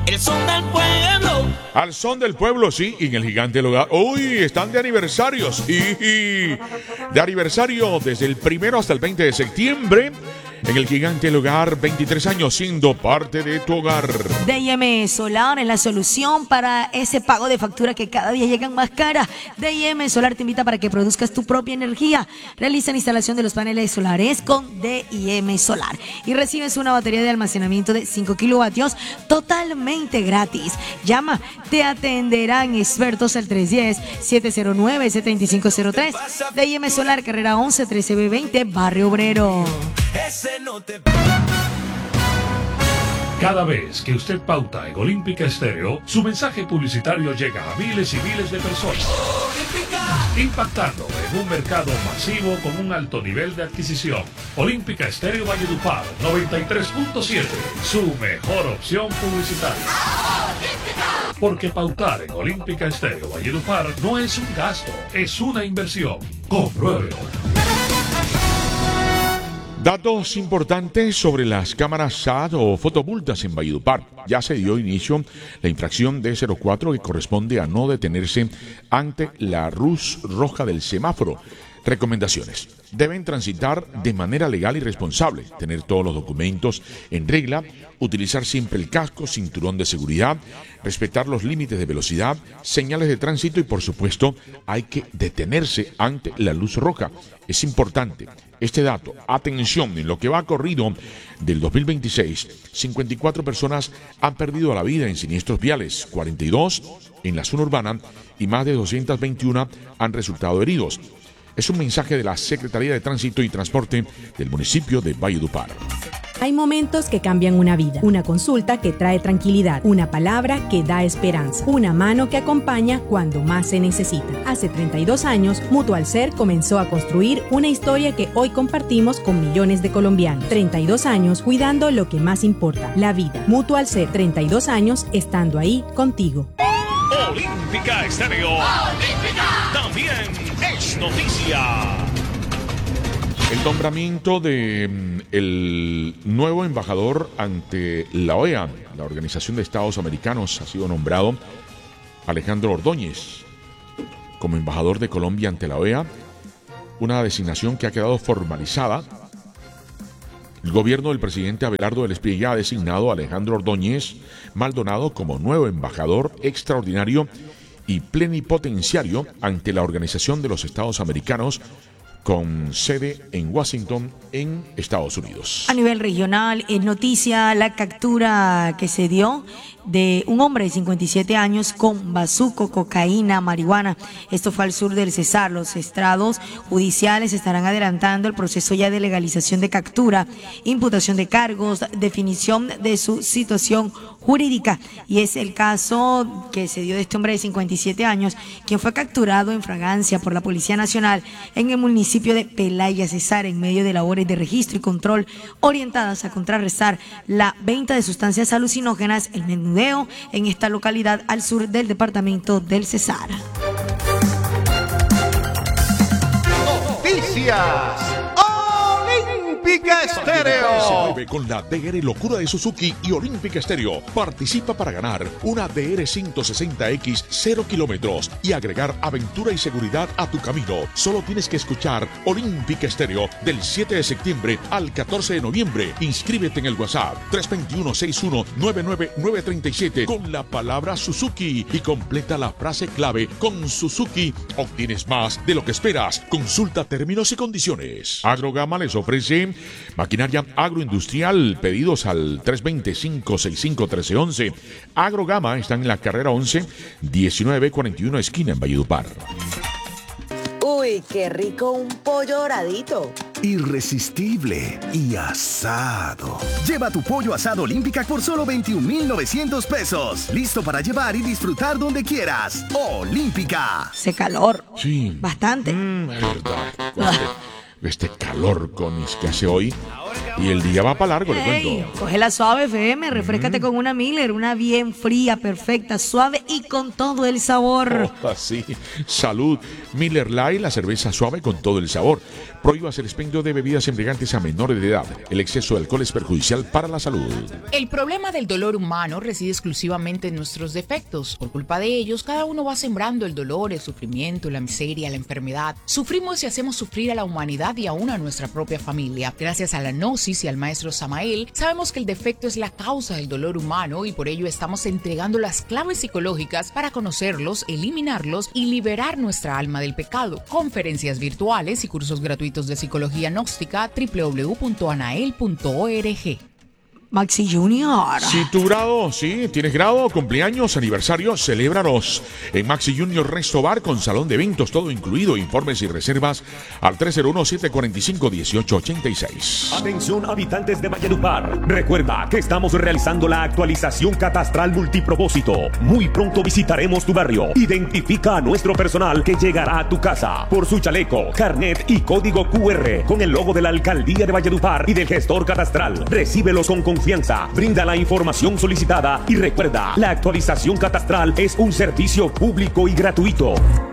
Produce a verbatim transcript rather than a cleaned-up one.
El son del pueblo. Al son del pueblo, sí, y en el Gigante del Hogar. Uy, están de aniversarios. Y, y de aniversario desde el primero hasta el veinte de septiembre. En el Gigante del Hogar, veintitrés años siendo parte de tu hogar. D I M Solar es la solución para ese pago de factura que cada día llegan más caras. D I M Solar te invita para que produzcas tu propia energía. Realiza la instalación de los paneles solares con D I M Solar y recibes una batería de almacenamiento de cinco kilovatios totalmente gratis. Llama, te atenderán expertos al tres uno cero, siete cero nueve, siete cinco cero tres. D I M Solar, carrera once, trece B veinte, Barrio Obrero. Cada vez que usted pauta en Olímpica Estéreo, su mensaje publicitario llega a miles y miles de personas, impactando en un mercado masivo con un alto nivel de adquisición. Olímpica Estéreo Valledupar noventa y tres punto siete, su mejor opción publicitaria. Porque pautar en Olímpica Estéreo Valledupar no es un gasto, es una inversión. Compruébelo. Datos importantes sobre las cámaras S A T o fotomultas en Valledupar. Ya se dio inicio la infracción D cero cuatro que corresponde a no detenerse ante la luz roja del semáforo. Recomendaciones. Deben transitar de manera legal y responsable, tener todos los documentos en regla, utilizar siempre el casco, cinturón de seguridad, respetar los límites de velocidad, señales de tránsito y, por supuesto, hay que detenerse ante la luz roja. Es importante este dato. Atención, en lo que va corrido del dos mil veintiséis, cincuenta y cuatro personas han perdido la vida en siniestros viales, cuarenta y dos en la zona urbana y más de doscientos veintiuno han resultado heridos. Es un mensaje de la Secretaría de Tránsito y Transporte del municipio de Valledupar. Hay momentos que cambian una vida, una consulta que trae tranquilidad, una palabra que da esperanza, una mano que acompaña cuando más se necesita. Hace treinta y dos años, Mutualser comenzó a construir una historia que hoy compartimos con millones de colombianos. treinta y dos años cuidando lo que más importa, la vida. Mutualser, treinta y dos años estando ahí contigo. Olímpica Estéreo. Olímpica. También es noticia. El nombramiento de el nuevo embajador ante la O E A, la Organización de Estados Americanos, ha sido nombrado Alejandro Ordóñez como embajador de Colombia ante la O E A, una designación que ha quedado formalizada. El gobierno del presidente Abelardo del Espriella ha designado a Alejandro Ordóñez Maldonado como nuevo embajador extraordinario y plenipotenciario ante la Organización de los Estados Americanos, con sede en Washington, en Estados Unidos. A nivel regional, es noticia la captura que se dio de un hombre de cincuenta y siete años con bazuco, cocaína, marihuana. Esto fue al sur del Cesar. Los estrados judiciales estarán adelantando el proceso ya de legalización de captura, imputación de cargos, definición de su situación jurídica. Y es el caso que se dio de este hombre de cincuenta y siete años, quien fue capturado en fragancia por la Policía Nacional en el municipio de Pelaya, Cesar, en medio de labores de registro y control orientadas a contrarrestar la venta de sustancias alucinógenas, el menudeo en esta localidad al sur del departamento del Cesar. Noticias Olímpica Estéreo. Con la D R Locura de Suzuki y Olímpica Estéreo. Participa para ganar una D R ciento sesenta X cero kilómetros y agregar aventura y seguridad a tu camino. Solo tienes que escuchar Olímpica Estéreo del siete de septiembre al catorce de noviembre. Inscríbete en el WhatsApp tres dos uno, seis uno nueve nueve nueve tres siete con la palabra Suzuki y completa la frase clave con Suzuki. Obtienes más de lo que esperas. Consulta términos y condiciones. Agrogama les ofrece maquinaria agroindustrial. Pedidos al tres dos cero, cinco seis cinco, uno tres uno uno. Agrogama está en la carrera once, diecinueve cuarenta y uno esquina en Valledupar. Uy, qué rico un pollo doradito. Irresistible y asado. Lleva tu pollo asado Olímpica por solo veintiún mil novecientos pesos. Listo para llevar y disfrutar donde quieras. Olímpica. Hace calor. Sí. Bastante. Mm, es verdad. Este, este calor, Conis, que hace hoy. y el día va para largo, le Ey, cuento. coge la suave F M, refrescate mm. con una Miller, una bien fría, perfecta, suave y con todo el sabor. Oh, así, salud. Miller Lite, la cerveza suave con todo el sabor. Prohíbas el expendio de bebidas embriagantes a menores de edad. El exceso de alcohol es perjudicial para la salud. El problema del dolor humano reside exclusivamente en nuestros defectos. Por culpa de ellos, cada uno va sembrando el dolor, el sufrimiento, la miseria, la enfermedad. Sufrimos y hacemos sufrir a la humanidad y aún a nuestra propia familia. Gracias a la Gnosis y al maestro Samael, sabemos que el defecto es la causa del dolor humano y por ello estamos entregando las claves psicológicas para conocerlos, eliminarlos y liberar nuestra alma del pecado. Conferencias virtuales y cursos gratuitos de psicología gnóstica, doble u doble u doble u punto anael punto org. Maxi Junior. Si tu grado, sí, tienes grado, cumpleaños, aniversario, celébralos en Maxi Junior Resto Bar con salón de eventos, todo incluido. Informes y reservas al tres cero uno, siete cuatro cinco, uno ocho ocho seis. Atención, habitantes de Valledupar. Recuerda que estamos realizando la actualización catastral multipropósito. Muy pronto visitaremos tu barrio. Identifica a nuestro personal que llegará a tu casa por su chaleco, carnet y código cu erre con el logo de la Alcaldía de Valledupar y del gestor catastral. Recíbelos con confianza. Brinda la información solicitada y recuerda, la actualización catastral es un servicio público y gratuito.